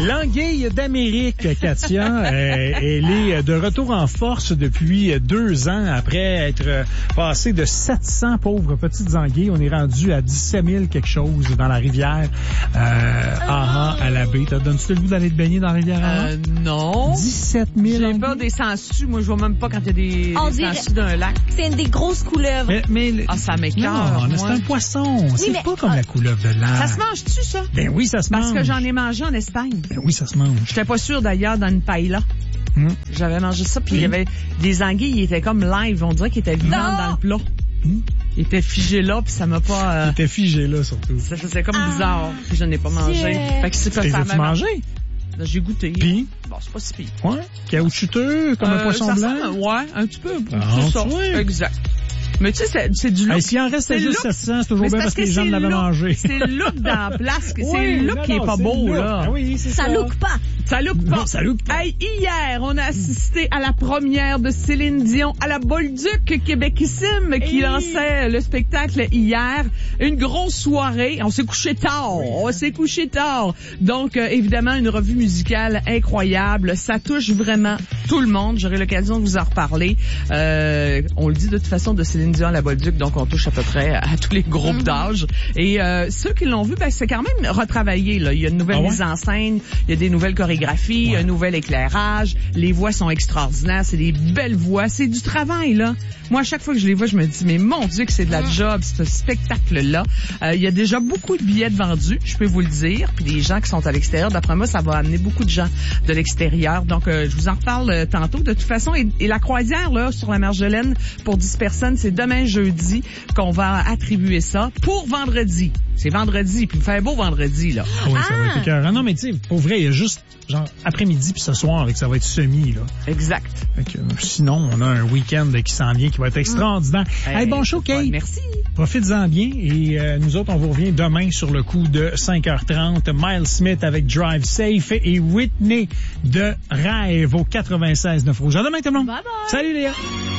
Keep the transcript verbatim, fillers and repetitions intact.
L'anguille d'Amérique, Katia, euh, elle est de retour en force depuis deux ans après être passée de sept cents pauvres petites anguilles. On est rendu à dix-sept mille quelque chose dans la rivière euh, Aha à la baie. T'as donné-tu le goût d'aller te baigner dans la rivière Aha? Euh, non. dix-sept mille J'ai peur des sangsues. Moi, je vois même pas quand il y a des, On des dirait- sangsues d'un lac. C'est une des grosses couleuvres. Mais, mais, Ah, ça m'écoeure, non, mais moi. c'est un poisson. C'est mais- pas comme la couleuvre de l'air. Ça se mange-tu, ça? Ben oui, ça se Parce mange. que j'en ai mangé en Espagne. Ben oui, ça se mange. J'étais pas sûre d'ailleurs dans une paella. Hum. J'avais mangé ça, puis il Oui. y avait des anguilles, ils étaient comme live. On dirait qu'ils étaient vivants Non. dans le plat. Hum. Ils étaient figés là, puis ça m'a pas... euh, T'es figé là, surtout. ça faisait comme Ah, bizarre. Puis je n'ai pas mangé. yeah. Fait que c'est T'es ça as-tu mangé? J'ai goûté. Puis? Bon, c'est pas si pire. Ouais. Caoutchouteux, comme un Euh, poisson ça blanc? ressemble- ouais, un petit peu. Ah, c'est ça. tu vois. Exact. Mais tu sais, c'est, c'est du look. Hey, s'il en reste C'est juste look. sept cents, c'est toujours Mais bien c'est parce que les c'est gens l'avaient look- mangé. C'est le look dans la place. C'est Oui, le look non, qui est non, pas c'est beau, le look. là. Ah oui, c'est ça. Ça look pas. Ça look pas. Non, ça look pas. Hey, hier, on a assisté à la première de Céline Dion à la Bolduc Québécissime qui Hey. lançait le spectacle hier. Une grosse soirée. On s'est couché tard. On s'est couché tard. Donc, euh, évidemment, une revue musicale incroyable. Ça touche vraiment tout le monde. J'aurai l'occasion de vous en reparler. Euh, on le dit de toute façon de Céline Dion à la Bolduc, donc on touche à peu près à tous les groupes Mm-hmm. d'âge. Et euh, ceux qui l'ont vu, ben, c'est quand même retravaillé. Là. Il y a une nouvelle Ah ouais? mise en scène, il y a des nouvelles chorégraphies, Ouais. un nouvel éclairage. Les voix sont extraordinaires, c'est des belles voix, c'est du travail là. Moi, à chaque fois que je les vois, je me dis mais mon Dieu que c'est de la job, ce spectacle-là. Euh, il y a déjà beaucoup de billets de vendus, je peux vous le dire. Puis des gens qui sont à l'extérieur, d'après moi, ça va amener beaucoup de gens de l'extérieur. Donc, euh, je vous en reparle euh, tantôt. De toute façon, et, et la croisière là sur la Marjolaine pour dix personnes, c'est demain jeudi qu'on va attribuer ça pour vendredi. C'est vendredi, puis il fait beau vendredi là. Ah oui, ça va Ah. être écœurant. Non, mais tu sais, pour vrai, il y a juste, genre, après-midi puis ce soir, là, que ça va être semi, là. Exact. Fait que, euh, sinon, on a un week-end qui s'en vient qui va être extraordinaire. Hey, bon show, Kate. Ouais, merci. Profites-en bien. Et euh, nous autres, on vous revient demain sur le coup de cinq heures trente. Miles Smith avec Drive Safe et Whitney de Rêve au quatre-vingt-seize neuf Rouge. À demain, tout le monde. Bye bye. Salut, Léa.